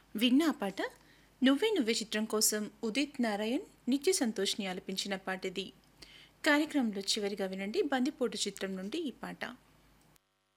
విన్న ఆ పాట 'నువ్వే నువ్వే' చిత్రం కోసం ఉదిత్ నారాయణ్, నిత్య సంతోష్ని ఆలపించిన పాట ఇది. కార్యక్రమంలో చివరిగా వినండి 'బందిపోటు' చిత్రం నుండి ఈ పాట.